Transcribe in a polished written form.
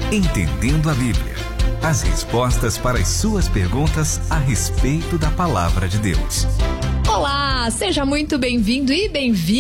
Entendendo a Bíblia. As respostas para as suas perguntas a respeito da Palavra de Deus. Olá, seja muito bem-vindo e bem-vinda